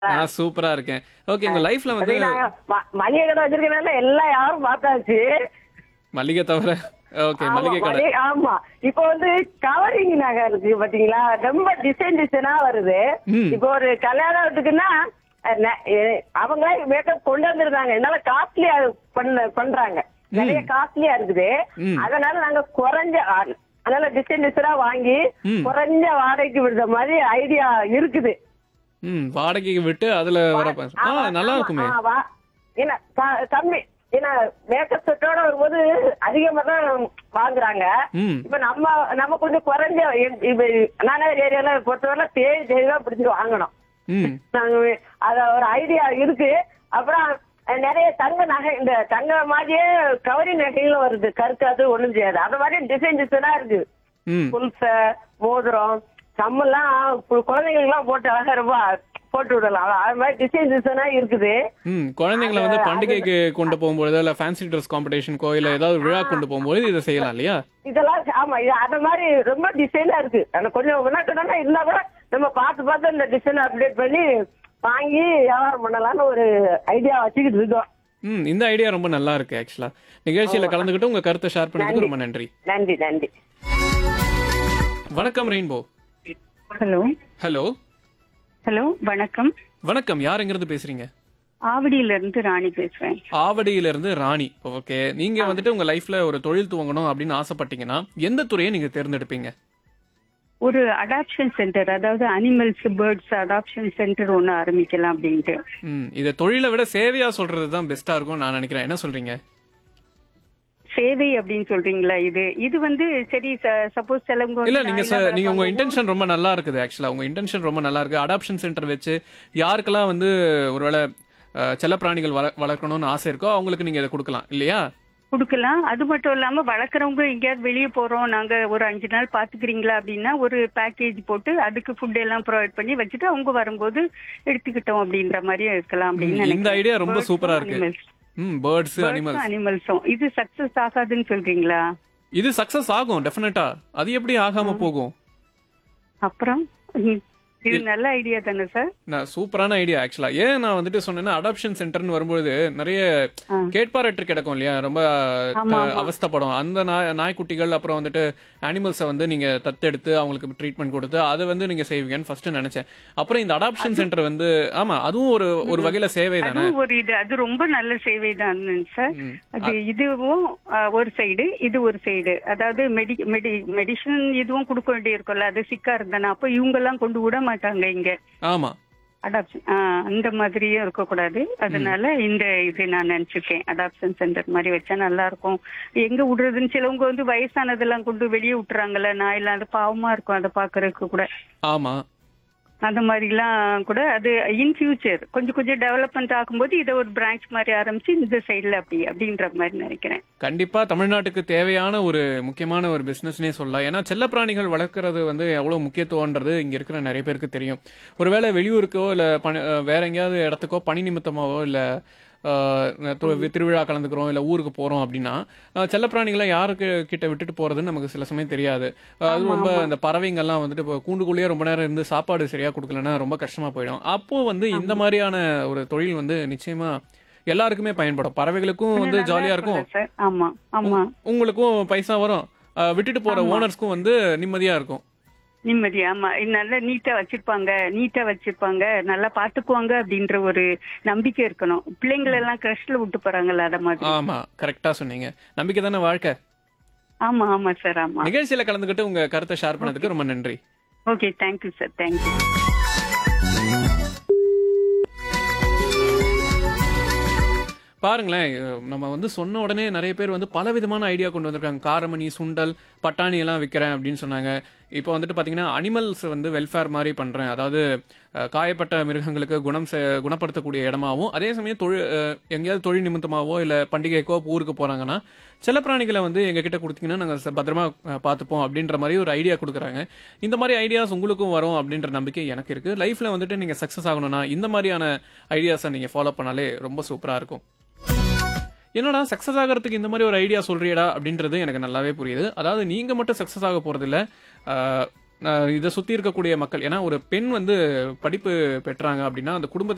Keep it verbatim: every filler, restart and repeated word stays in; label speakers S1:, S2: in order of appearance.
S1: நான் சூப்பரா இருக்கேன். ஓகே. உங்க லைஃப்ல வந்து
S2: அதே நாங்க ம- மளிகை கடை வச்சிருக்கனால எல்லாம் யாரும் பார்த்தாச்சு.
S1: மல்லிகை தவிர ஓகே
S2: ஆமா,
S1: மளிகை கடை.
S2: மளிகை- ஆமா. இப்போ வந்து கவரிங் நகை இருக்கு பாத்தீங்களா, ரொம்ப டிசைன் டிசைனா வருது.
S1: ம்.
S2: இப்போ ஒரு கல்யாணத்துக்குன்னா அஹ், ந- எ- அவங்களே மேக்கப் கொண்டு வந்திருந்தாங்க. என்னால காஸ்ட்லியா பண்ண பண்றாங்க, நிறைய காஸ்ட்லியா இருக்குது.
S1: ம்.
S2: அதனால நாங்க குறைஞ்ச ஆ- அதனால டிசைன் டிசைனா வாங்கி
S1: ம்.
S2: குறைஞ்ச வாடகைக்கு விடுற மாதிரி ஐடியா இருக்குது.
S1: ம் வாடகைக்கு விட்டு அதுல வர ப- ஆ
S2: ஆமா,
S1: நல்லா
S2: ஆமா,
S1: இருக்குமே.
S2: ஆ, வா. ஏன்னா க- கம்மி, ஏன்னா மேக்கப் செட்டோட வரும்போது அதிகமா தான் வாங்குறாங்க.
S1: ம்.
S2: இப்ப நம்ம நம்ம கொஞ்சம் குறைஞ்ச எ- இப்ப நானே ஏரியால பொறுத்தவரை தேடி தேடி தான் பிடிச்சிட்டு வாங்கணும்.
S1: ம்.
S2: நாங்க அத ஒரு ஐடியா இருக்கு. அப்புறம் அஹ், நிறைய தங்க நகை, இந்த தங்க மாதிரியே கவரி நகைகளும் வருது, கருக்காது ஒண்ணும் செய்யாது. அது மாதிரி டிசைன் டிசைனா இருக்கு.
S1: ம்.
S2: புல்ச, மோதிரம், கம்மெல்லாம் கு- குழந்தைங்களுக்கு எல்லாம் போட்டு அழகா ரொம்ப போட்டு விடலாம். அது மாதிரி டிசைன் டிசைனா இருக்குது.
S1: ம் குழந்தைங்களை வந்து
S2: அது-
S1: பண்டிகைக்கு கொண்டு போகும்போது இல்ல ஃபேன்சி ட்ரெஸ் காம்படிஷனுக்கோ இல்ல ஏதாவது விழா கொண்டு போகும்போது இதை செய்யலாம் இல்லையா?
S2: இதெல்லாம் ஆமா, இது அந்த மாதிரி ரொம்ப டிசைனா இருக்கு. ஆனா கொஞ்சம் வினாக்கடனா இருந்தா கூட நம்ம பார்த்து பார்த்து இந்த டிசைன் அப்டேட் பண்ணி வாங்கி வியாபாரம் பண்ணலாம்னு ஒரு ஐடியா வச்சுக்கிட்டு இருக்கோம்.
S1: ம் இந்த ஐடியா ரொம்ப நல்லா இருக்கு ஆக்சுவலா. நிகழ்ச்சியில கலந்துக்கிட்டு உங்க கருத்தை ஷேர் பண்ணதுக்கு ரொம்ப நன்றி.
S2: நன்றி நன்றி.
S1: வணக்கம் ரெயின்போ.
S3: ஹலோ
S1: ஹலோ
S3: ஹலோ வணக்கம்.
S1: வணக்கம். யாருங்கிறது பேசுறீங்க?
S3: ஆவடியில இருந்து ராணி பேசுறேன்.
S1: ஆவடியில இருந்து ராணி. ஓகே. நீங்க வந்துட்டு உங்க லைஃப்ல ஒரு தொழில் துவங்கணும் அப்படின்னு ஆசைப்பட்டீங்கன்னா எந்த துறையை நீங்க தேர்ந்தெடுப்பீங்க?
S3: ஒரு அடாப்ஷன் சென்டர், அதாவது அனிமல்ஸ் பேர்ட்ஸ் அடாப்ஷன் சென்டர் ஒன்று ஆரம்பிக்கலாம் அப்படின்ட்டு.
S1: ம் இதை தொழிலை விட சேவையா சொல்றது தான் பெஸ்டா இருக்கும் நான் நினைக்கிறேன். என்ன சொல்றீங்க?
S3: சேவை அப்படின்னு சொல்றீங்களா? இது இது வந்து சரி, சப்போஸ் சிலவங்க
S1: இல்ல
S3: வந்து
S1: நீங்க
S3: நான்
S1: ச-
S3: என்ன
S1: நீங்க உங்க
S3: பண்ணுவாங்க,
S1: இன்டென்ஷன் ரொம்ப நல்லா இருக்குது ஆக்சுவலா. உங்க இன்டென்ஷன் ரொம்ப நல்லா இருக்கு. அடாப்ஷன் சென்டர் வச்சு யாருக்கெல்லாம் வந்து ஒருவேளை அஹ், செல்லப்பிராணிகள் வள வளர்க்கணும்னு ஆசை இருக்கோ அவங்களுக்கு நீங்க இதை கொடுக்கலாம் இல்லையா?
S3: கொடுக்கலாம். அது மட்டும் இல்லாம வளர்க்குறவங்க எங்கேயாவது வெளியே போறோம், நாங்க ஒரு அஞ்சு நாள் பாத்துக்கிறீங்களா அப்படின்னா ஒரு பேக்கேஜ் போட்டு அதுக்கு ஃபுட் எல்லாம் ப்ரொவைட் பண்ணி வச்சுட்டு அவங்க வரும்போது எடுத்துக்கிட்டோம் அப்படின்ற மாதிரியும் இருக்கலாம் அப்படின்னு
S1: ம், இந்த
S3: நினைக்கிறேன்.
S1: ஐடியா ரொம்ப
S3: Birds
S1: சூப்பரா
S3: உம்
S1: இருக்கு.
S3: animals.
S1: ம் பேர்ட்ஸ்
S3: Birds
S1: அனிமல்ஸ்.
S3: உம் animals-உம். இது சக்சஸ் ஆகாதுன்னு சொல்றீங்களா?
S1: இது சக்சஸ் ஆகும் டெஃபினட்டா. அது எப்படி ஆகாம போகும்?
S3: அப்புறம் ம், இது நல்ல ஐடியா தானே சார்?
S1: நான் சூப்பரான ஐடியா ஆக்சுவலா. ஏன் நான் வந்துட்டு சொன்னேன்னா அடாப்ஷன் சென்டர்னு வரும்போது நிறைய
S3: ஆ.
S1: கேட்பாரற்று கிடக்கும் இல்லையா, ரொம்ப
S3: ஆமா,
S1: அஹ்,
S3: ஆமா.
S1: அவஸ்தைப்படும் அந்த நாய் நாய்க்குட்டிகள். அப்புறம் வந்துட்டு அனிமல்ஸை வந்து நீங்க தத்தெடுத்து அவங்களுக்கு ட்ரீட்மெண்ட் கொடுத்து அதை வந்து நீங்க செய்வீங்கன்னு ஃபர்ஸ்ட் நினைச்சேன். அப்புறம் இந்த அடாப்ஷன் சென்டர் வந்து ஆமா அதுவும் ஒரு ஒரு வகையில சேவை தானே.
S3: அதுவும் ஒரு இது, அது ரொம்ப நல்ல சேவை தான் சார்.
S1: ம்.
S3: அது இதுவும் ஆ, ஒரு சைடு, இது ஒரு சைடு. அதாவது மெடி மெடி மெடிசன் இதுவும் கொடுக்க வேண்டி இருக்கும்ல, அது சிக்கா இருந்தானே அப்ப இவங்க எல்லாம் கொண்டு விட மாட்டாங்க இங்க
S1: ஆமா.
S3: அடாப்ஷன். அந்த மாதிரியும் இருக்கக்கூடாது. அதனால இந்த இது நான் நினைச்சிருக்கேன், அடாப்ஷன் சென்டர் மாதிரி வச்சா நல்லா இருக்கும். எங்க விடுறதுன்னு சிலவங்க வந்து வயசானதெல்லாம் கொண்டு வெளியே விட்டுறாங்கல்ல, நான் எல்லாம் அது பாவமா இருக்கும் அதை பாக்குறதுக்கு கூட.
S1: ஆமா.
S3: அந்த மாதிரிலாம் கூட அது இன் ஃபியூச்சர் கொஞ்சம் கொஞ்சம் டெவலப்மெண்ட் ஆகும்போது இதை ஒரு பிரான்ச் மாதிரி ஆரம்பிச்சு இந்த சைடில் அப்படி அப்படின்ற மாதிரி நினைக்கிறேன்.
S1: கண்டிப்பா தமிழ்நாட்டுக்கு தேவையான ஒரு முக்கியமான ஒரு பிசினஸ்னே சொல்லலாம். ஏன்னா செல்லப்பிராணிகள் வளர்க்கறது வந்து எவ்வளவு முக்கியத்துவம்ன்றது இங்க இருக்கிற நிறைய பேருக்கு தெரியும். ஒருவேளை வெளியூருக்கோ இல்ல பணி- அஹ் வேற எங்கேயாவது இடத்துக்கோ பணி நிமித்தமாவோ இல்ல அஹ், து- திருவிழா கலந்துக்கிறோம் இல்ல ஊருக்கு போறோம் அப்படின்னா அஹ், செல்லப்பிராணிகளை யாருக்கு கிட்ட விட்டுட்டு போறதுன்னு நமக்கு சில சமயம் தெரியாது. அஹ், அது ரொம்ப இந்த பறவைங்கள்லாம் வந்துட்டு இப்போ கூண்டுக்குள்ளேயே ரொம்ப நேரம் இருந்து சாப்பாடு சரியா கொடுக்கலன்னா ரொம்ப கஷ்டமா போயிடும். அப்போ வந்து இந்த மாதிரியான ஒரு தொழில் வந்து நிச்சயமா எல்லாருக்குமே பயன்படும். பறவைகளுக்கும் வந்து
S3: நல்லா
S1: ஜாலியா இருக்கும்,
S3: இருக்கும்ல சார்? ஆமா ஆமா,
S1: உங்களுக்கும் பைசா வரும், அஹ், விட்டுட்டு போற ஓனர்ஸ்க்கும் வந்து நிம்மதியா இருக்கும்.
S3: நிம்மதி. ஆமா, இது நல்லா நீட்டா வச்சிருப்பாங்க, நீட்டா வச்சிருப்பாங்க, நல்லா பாத்துக்குவாங்க அப்படின்ற ஒரு நம்பிக்கை இருக்கணும். பிள்ளைங்களை எல்லாம் கிரஷ்ல விட்டு போறாங்கல்ல, அத மாதிரி.
S1: ஆமா கரெக்டா சொன்னீங்க. நம்பிக்கை தானே வாழ்க்கை.
S3: ஆமா ஆமா சார், ஆமா.
S1: நிகழ்ச்சியில கலந்துக்கிட்டு உங்க கருத்தை ஷேர் பண்ணதுக்கு ரொம்ப நன்றி.
S3: Okay, thank you sir, thank you.
S1: பாருங்களேன், அஹ் நம்ம வந்து சொன்ன உடனே நிறைய பேர் வந்து பல விதமான ஐடியா கொண்டு வந்திருக்காங்க. காரமணி, சுண்டல், பட்டாணி எல்லாம் விற்கிறேன் அப்படின்னு சொன்னாங்க. இப்போ வந்துட்டு பார்த்தீங்கன்னா அனிமல்ஸ் வந்து வெல்ஃபேர் மாதிரி பண்ணுறேன், அதாவது அஹ், காயப்பட்ட மிருகங்களுக்கு குணம் செ- குணப்படுத்தக்கூடிய இடமாவும், அதே சமயம் தொழில் அஹ், எங்கேயாவது தொழில் நிமித்தமாவோ இல்லை பண்டிகைக்கோ ஊருக்கு போகிறாங்கன்னா செல்லப்பிராணிகளை வந்து எங்ககிட்ட கொடுத்தீங்கன்னா நாங்கள் பத்திரமா அஹ், பார்த்துப்போம் அப்படின்ற மாதிரி ஒரு ஐடியா கொடுக்குறாங்க. இந்த மாதிரி ஐடியாஸ் உங்களுக்கும் வரும் அப்படின்ற நம்பிக்கை எனக்கு இருக்குது. லைஃப்பில் வந்துட்டு நீங்கள் சக்ஸஸ் ஆகணும்னா இந்த மாதிரியான ஐடியாஸை நீங்கள் ஃபாலோ பண்ணாலே ரொம்ப சூப்பராக இருக்கும். என்னடா சக்ஸஸ் ஆகிறதுக்கு இந்த மாதிரி ஒரு ஐடியா சொல்றியடா அப்படின்றது எனக்கு நல்லாவே புரியுது. அதாவது நீங்க மட்டும் சக்ஸஸ் ஆக போறது இல்ல, ஆஹ், இதை சுத்தி இருக்கக்கூடிய மக்கள். ஏன்னா ஒரு பெண் வந்து படிப்பு பெற்றாங்க அப்படின்னா அந்த குடும்பத்தை